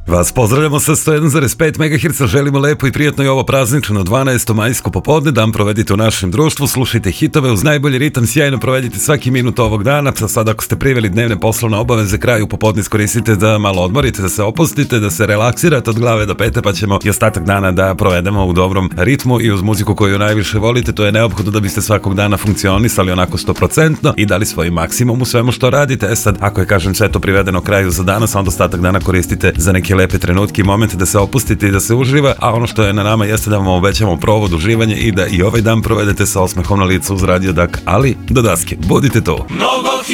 Vas pozdravljamo sa 101,5 MHz, želimo lepo i prijatno i ovo praznično 12. majsko popodne, dan provedite u našem društvu, slušajte hitove uz najbolji ritam, sjajno provedite svaki minut ovog dana, pa sad ako ste priveli dnevne poslovne obaveze, kraju popodne iskoristite da malo odmorite, da se opustite, da se relaksirate od glave do pete, pa ćemo i ostatak dana da provedemo u dobrom ritmu i uz muziku koju najviše volite. To je neophodno da biste svakog dana funkcionisali onako 100% i dali svoj maksimum u svemu što radite. Sad, ako je, kažem, sve to privedeno kraju za danas, onda ostatak dana koristite za neke lepe trenutke i momente da se opustite i da se uživa, a ono što je na nama jeste da vam obećamo provod, uživanje i da i ovaj dan provedete sa osmehom na licu uz Radio Dak, ali do daske, budite to.